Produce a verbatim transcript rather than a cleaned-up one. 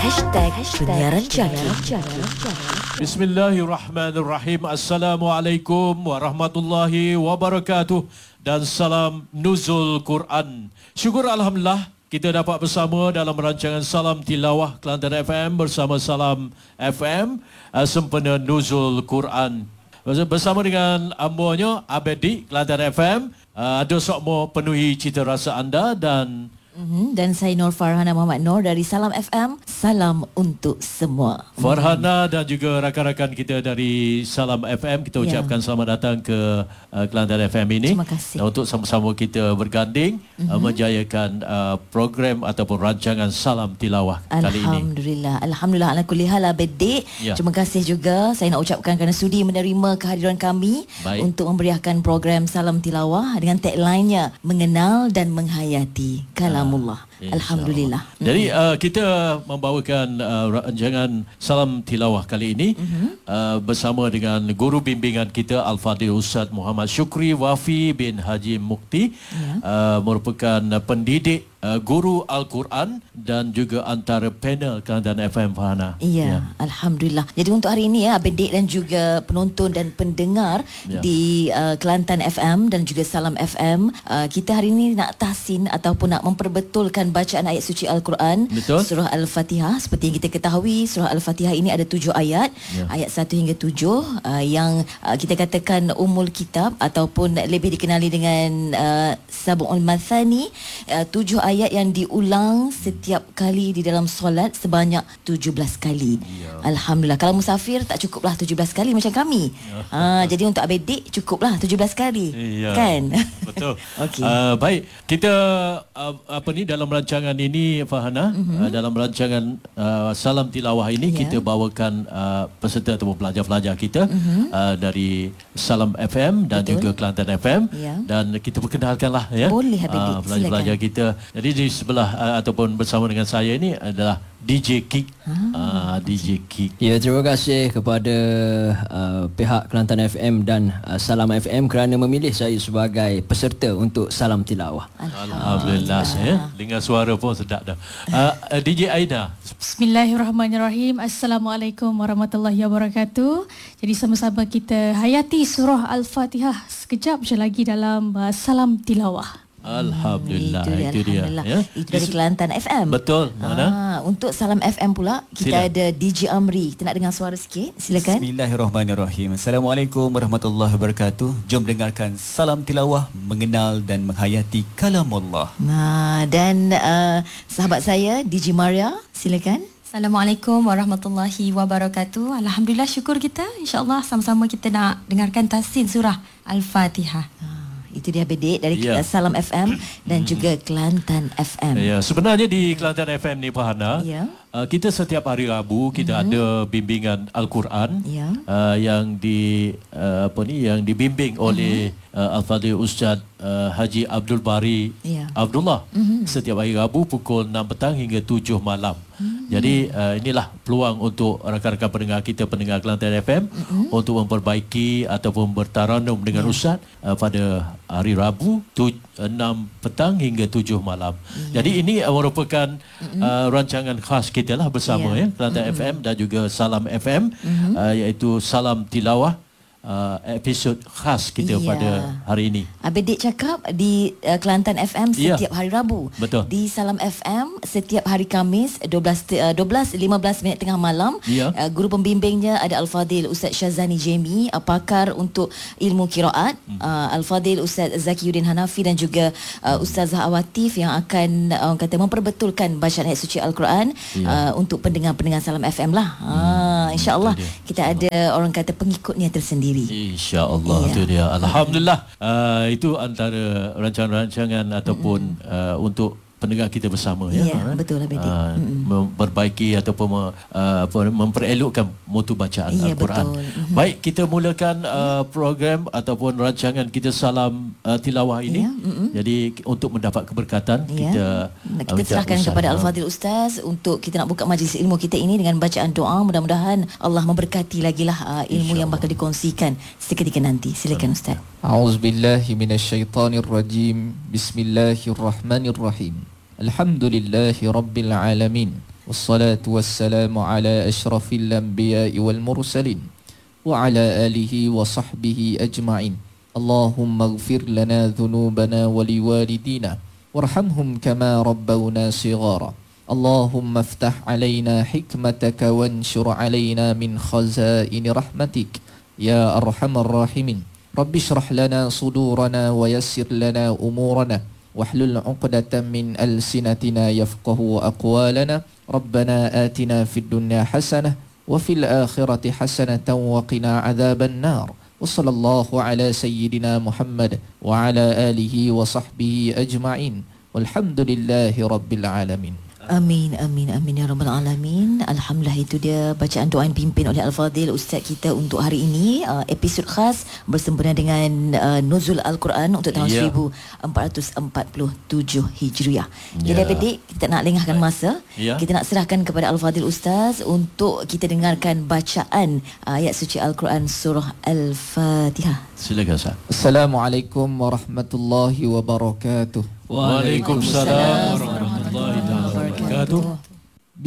Hashtag Penyiaran Jaki. Bismillahirrahmanirrahim. Assalamualaikum warahmatullahi wabarakatuh. Dan salam nuzul Quran. Syukur Alhamdulillah kita dapat bersama dalam rancangan Salam Tilawah Kelantan F M bersama Salam F M uh, sempena nuzul Quran. Bersama dengan ambonya Abedi Kelantan F M. Uh, ada sokmo penuhi cita rasa anda dan Mm-hmm. Dan saya Nur Farhana Muhammad Nur dari Salam F M. Salam untuk semua. Farhana dan juga rakan-rakan kita dari Salam F M, kita ucapkan ya. Selamat datang ke uh, Kelantan F M ini. Terima kasih. Uh, untuk sama-sama kita berganding mm-hmm. uh, menjayakan uh, program ataupun rancangan Salam Tilawah kali ini. Alhamdulillah. Alhamdulillah ala kulli hal Abedi. Ya. Terima kasih juga saya nak ucapkan kerana sudi menerima kehadiran kami. Baik. Untuk memberiakan program Salam Tilawah dengan tagline-nya mengenal dan menghayati kalam Allah. Alhamdulillah. Jadi uh, kita membawakan uh, rancangan Salam Tilawah kali ini uh-huh. uh, bersama dengan guru bimbingan kita Al-Fadhil Ustaz Muhammad Syukri Wafi bin Haji Mukti, yeah. uh, merupakan pendidik Uh, guru Al-Quran dan juga antara panel Kelantan F M, Fahana. Iya, ya. Alhamdulillah. Jadi untuk hari ini ya, adik dan juga penonton dan pendengar ya. di uh, Kelantan F M dan juga Salam F M, uh, kita hari ini nak tahsin ataupun nak memperbetulkan bacaan ayat suci Al-Quran. Betul. Surah Al-Fatihah. Seperti yang kita ketahui, surah Al-Fatihah ini ada tujuh ayat, ya. ayat satu hingga tujuh, uh, yang uh, kita katakan umul kitab ataupun lebih dikenali dengan uh, Sab'ul Mathani, uh, tujuh ayat ayat yang diulang setiap kali di dalam solat sebanyak tujuh belas kali. Ya. Alhamdulillah. Kalau musafir tak cukuplah tujuh belas kali macam kami. Ya. Ha, jadi untuk abedik cukuplah tujuh belas kali. Ya. Kan? Betul. Okey. Uh, baik, kita uh, apa ni dalam rancangan ini Fahana, uh-huh. uh, dalam rancangan uh, Salam Tilawah ini ya. kita bawakan uh, peserta atau pelajar-pelajar kita uh-huh. uh, dari Salam F M dan Betul. juga Kelantan F M ya. dan kita perkenalkanlah ya. Boleh abedik. Uh, pelajar-pelajar kita. Jadi di sebelah uh, ataupun bersama dengan saya ini adalah D J Kick. Ah, uh, D J Kick. Ya, terima kasih kepada uh, pihak Kelantan F M dan uh, Salam F M kerana memilih saya sebagai peserta untuk Salam Tilawah. Alhamdulillah. Ya. Dengar suara pun sedap dah. Uh, D J Aida. Bismillahirrahmanirrahim. Assalamualaikum warahmatullahi wabarakatuh. Jadi sama-sama kita hayati surah Al-Fatihah sekejap je lagi dalam uh, Salam Tilawah. Alhamdulillah. Hmm, itu dia, itu dia ya. Itu dari Kelantan F M. Betul. Mana? Ah, untuk Salam F M pula kita Sila. ada D J Amri. Kita nak dengar suara sikit. Silakan. Bismillahirrahmanirrahim. Assalamualaikum warahmatullahi wabarakatuh. Jom dengarkan Salam Tilawah, mengenal dan menghayati kalam Allah. Nah, dan uh, sahabat saya D J Maria, silakan. Assalamualaikum warahmatullahi wabarakatuh. Alhamdulillah, syukur kita. InsyaAllah sama-sama kita nak dengarkan tahsin surah Al-Fatihah. Itu dia Bedik dari ya. Salam F M dan juga Kelantan F M. Ya, sebenarnya di Kelantan F M ni Fahana, ya. uh, kita setiap hari Rabu kita mm-hmm. ada bimbingan Al-Quran ya. uh, yang di uh, apa ni yang dibimbing oleh mm-hmm. uh, Al-Fadhil Ustaz uh, Haji Abdul Bari ya. Abdullah mm-hmm. setiap hari Rabu pukul enam petang hingga tujuh malam. Mm-hmm. Jadi uh, inilah peluang untuk rakan-rakan pendengar kita, pendengar Kelantan F M mm-hmm. untuk memperbaiki ataupun bertaranum dengan yeah. Ustaz uh, pada hari Rabu tu, enam petang hingga tujuh malam. Yeah. Jadi ini uh, merupakan mm-hmm. uh, rancangan khas kita lah bersama yeah. ya Kelantan mm-hmm. F M dan juga Salam F M mm-hmm. uh, iaitu Salam Tilawah. Uh, episod khas kita yeah. pada hari ini. Abedik cakap di uh, Kelantan F M setiap yeah. hari Rabu. Betul. Di Salam F M setiap hari Khamis dua belas lima belas minit tengah malam. Yeah. Uh, guru pembimbingnya ada Al-Fadhil Ustaz Syazani Jemi, uh, pakar untuk ilmu qiraat, hmm. uh, Al-Fadhil Ustaz Zakiyuddin Hanafi dan juga uh, Ustazah Awatif yang akan uh, kata memperbetulkan bacaan ayat suci Al-Quran yeah. uh, untuk pendengar-pendengar Salam F M lah. Hmm. Uh, InsyaAllah kita ada orang kata pengikutnya tersendiri. InsyaAllah ya. Itu dia. Alhamdulillah. Uh, itu antara rancangan-rancangan ataupun hmm. uh, untuk pendengar kita bersama ya, ya betul lah Bedik. Uh, memperbaiki ataupun uh, memperelokkan mutu bacaan ya, Al-Quran. Betul. Baik, kita mulakan uh, program ataupun rancangan kita Salam uh, Tilawah ini. Ya. Jadi untuk mendapat keberkatan ya. kita kita uh, serahkan Ustaz kepada Al-Fadhil Ustaz untuk kita nak buka majlis ilmu kita ini dengan bacaan doa. Mudah-mudahan Allah memberkati lagilah uh, ilmu yang bakal dikongsikan seketika nanti. Silakan Ustaz. A'udzubillahi minasyaitonirrajim. Bismillahirrahmanirrahim. Alhamdulillahi Rabbil Alamin. والصلاة والسلام على أشرف الأنبياء والمرسلين وعلى آله وصحبه أجمعين. اللهم اغفر لنا ذنوبنا ولوالدينا وارحمهم كما ربونا صغارا. اللهم افتح علينا حكمتك وانشر علينا من خزائن رحمتك يا أرحم الراحمين. رب اشرح لنا صدورنا ويسر لنا أمورنا واحلل عقدة من ألسنتنا يفقه أقوالنا. ربنا آتنا في الدنيا حسنة وفي الآخرة حسنة وقنا عذاب النار. وصلى الله على سيدنا محمد وعلى آله وصحبه أجمعين والحمد لله رب العالمين. Amin, amin, amin ya rabbal alamin. Alhamdulillah, itu dia bacaan doa yang dipimpin oleh Al-Fadhil Ustaz kita untuk hari ini, uh, episod khas bersempena dengan uh, nuzul Al-Quran untuk tahun yeah. seribu empat ratus empat puluh tujuh Hijriah. Jadi Yeah. adik-adik, kita nak lengahkan masa. Yeah. Kita nak serahkan kepada Al-Fadhil Ustaz untuk kita dengarkan bacaan uh, ayat suci Al-Quran surah Al-Fatihah. Silakan Ustaz. Assalamualaikum warahmatullahi wabarakatuh. Waalaikumsalam warahmatullahi wabarakatuh.